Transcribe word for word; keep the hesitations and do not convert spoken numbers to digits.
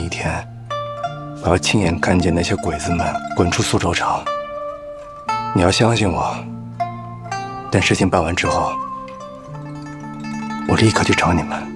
一天，我要亲眼看见那些鬼子们滚出苏州城。你要相信我，等事情办完之后，我立刻去找你们。